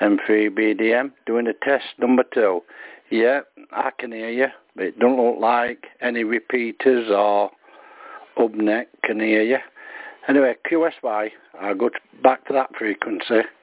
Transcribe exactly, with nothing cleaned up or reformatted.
M three B D M, doing a test number two. Yeah, I can hear you, but it don't look like any repeaters or hub neck can hear you. Anyway, Q S Y, I'll go back to that frequency.